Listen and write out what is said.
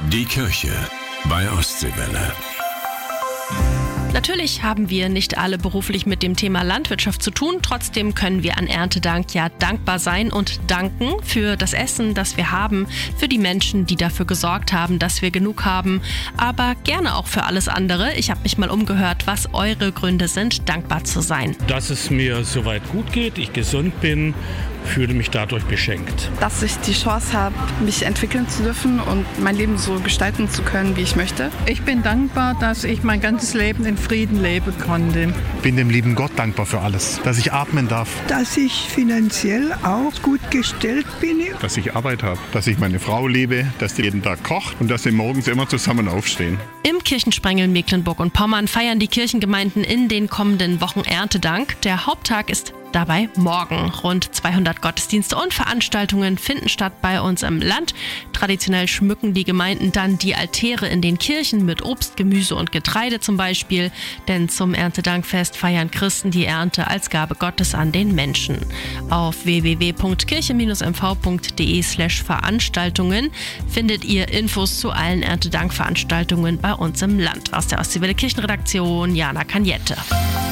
Die Kirche bei Ostseewelle. Natürlich haben wir nicht alle beruflich mit dem Thema Landwirtschaft zu tun. Trotzdem können wir an Erntedank ja dankbar sein und danken für das Essen, das wir haben, für die Menschen, die dafür gesorgt haben, dass wir genug haben, aber gerne auch für alles andere. Ich habe mich mal umgehört, was eure Gründe sind, dankbar zu sein. Dass es mir soweit gut geht, ich gesund bin, fühle mich dadurch beschenkt. Dass ich die Chance habe, mich entwickeln zu dürfen und mein Leben so gestalten zu können, wie ich möchte. Ich bin dankbar, dass ich mein ganzes Leben in Frieden leben konnte. Ich bin dem lieben Gott dankbar für alles, dass ich atmen darf. Dass ich finanziell auch gut gestellt bin. Dass ich Arbeit habe, dass ich meine Frau liebe, dass die jeden Tag kocht und dass sie morgens immer zusammen aufstehen. Im Kirchensprengel Mecklenburg und Pommern feiern die Kirchengemeinden in den kommenden Wochen Erntedank. Der Haupttag ist dabei morgen. Rund 200 Gottesdienste und Veranstaltungen finden statt bei uns im Land. Traditionell schmücken die Gemeinden dann die Altäre in den Kirchen mit Obst, Gemüse und Getreide zum Beispiel. Denn zum Erntedankfest feiern Christen die Ernte als Gabe Gottes an den Menschen. Auf www.kirche-mv.de/Veranstaltungen findet ihr Infos zu allen Erntedankveranstaltungen bei uns im Land. Aus der Ostseewelle Kirchenredaktion, Jana Kanjette.